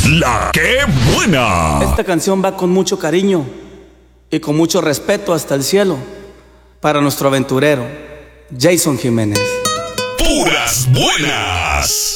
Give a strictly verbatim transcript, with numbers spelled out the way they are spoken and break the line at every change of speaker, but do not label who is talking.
La que buena.
Esta canción va con mucho cariño y con mucho respeto hasta el cielo para nuestro aventurero Jason Jiménez.
Puras buenas.